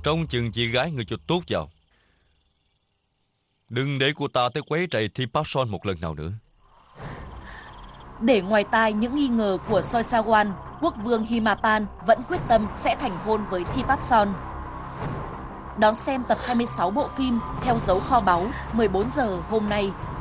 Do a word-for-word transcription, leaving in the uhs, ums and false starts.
Trông chừng chị gái người cho tốt vào. Đừng để cô ta tới quấy rầy Thi Pháp Son một lần nào nữa. Để ngoài tai những nghi ngờ của Soi Sawan, quốc vương Himapan vẫn quyết tâm sẽ thành hôn với Thi Pháp Son. Đón xem tập hai mươi sáu bộ phim Theo dấu kho báu mười bốn giờ hôm nay.